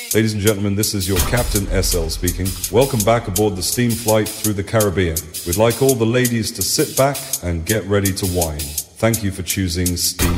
Ladies and gentlemen, this is your Captain SL speaking. Welcome back aboard the steam flight through the Caribbean. We'd like all the ladies to sit back and get ready to wine. Thank you for choosing Steam